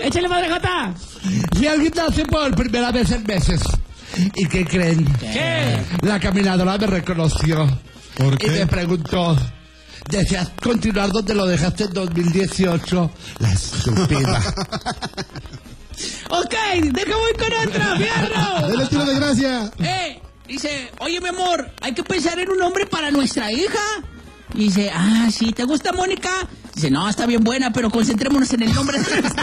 Échale, Padre Jota. Fui al gimnasio por primera vez en meses. ¿Y qué creen? ¿Qué? La caminadora me reconoció. ¿Por qué? Y me preguntó, ¿deseas continuar donde lo dejaste en 2018? La estúpida. Ok, deja voy con otro, fierro. ¡Dale tiro de gracia! Dice, oye, mi amor, hay que pensar en un nombre para nuestra hija. Y dice, sí, ¿te gusta Mónica? Dice, no, está bien buena, pero concentrémonos en el nombre de nuestra